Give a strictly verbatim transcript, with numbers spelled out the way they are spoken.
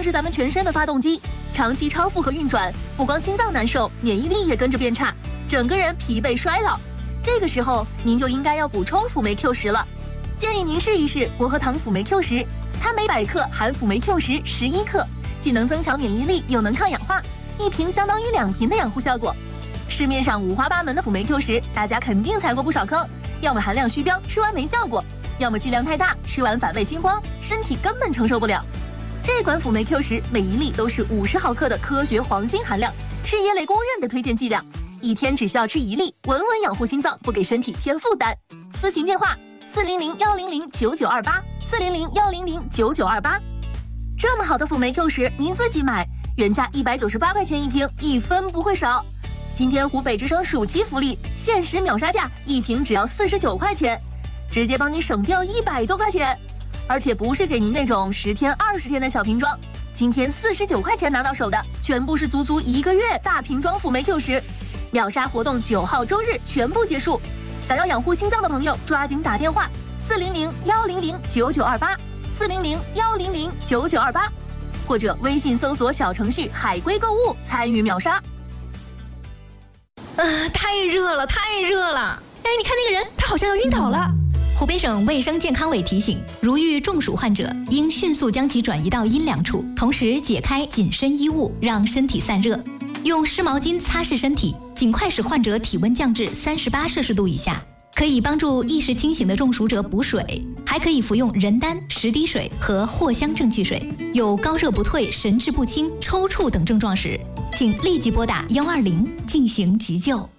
是咱们全身的发动机，长期超负荷运转，不光心脏难受，免疫力也跟着变差，整个人疲惫衰老。这个时候您就应该要补充辅酶 Q 十了。建议您试一试薄荷糖辅酶 Q 十，它每百克含辅酶 Q 十十一克，既能增强免疫力，又能抗氧化，一瓶相当于两瓶的养护效果。市面上五花八门的辅酶 Q 十，大家肯定踩过不少坑，要么含量虚标，吃完没效果，要么剂量太大，吃完反胃心慌，身体根本承受不了。这款辅酶 Q 十每一粒都是五十毫克的科学黄金含量，是业内公认的推荐剂量，一天只需要吃一粒，稳稳养护心脏，不给身体添负担。咨询电话：四零零幺零零九九二八，四零零幺零零九九二八。这么好的辅酶 Q 十，您自己买，原价一百九十八块钱一瓶，一分不会少。今天湖北之声暑期福利，限时秒杀价，一瓶只要四十九块钱，直接帮你省掉一百多块钱，而且不是给您那种十天、二十天的小瓶装，今天四十九块钱拿到手的，全部是足足一个月大瓶装辅酶 Q 十。秒杀活动九号周日全部结束，想要养护心脏的朋友，抓紧打电话四零零幺零零九九二八，四零零幺零零九九二八，或者微信搜索小程序海龟购物参与秒杀。 啊，太热了，太热了！哎，你看那个人，他好像要晕倒了。 湖北省卫生健康委提醒，如遇中暑患者，应迅速将其转移到阴凉处，同时解开紧身衣物，让身体散热。用湿毛巾擦拭身体，尽快使患者体温降至三十八摄氏度以下，可以帮助意识清醒的中暑者补水。还可以服用人丹、十滴水和藿香正气水。有高热不退、神志不清、抽搐等症状时，请立即拨打幺二零进行急救。